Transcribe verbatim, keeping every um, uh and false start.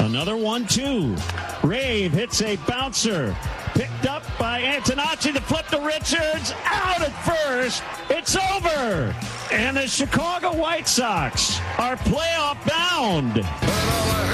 Another one two. Rave hits a bouncer. Picked up by Antonacci to flip to Richards. Out at first. It's over. And the Chicago White Sox are playoff bound.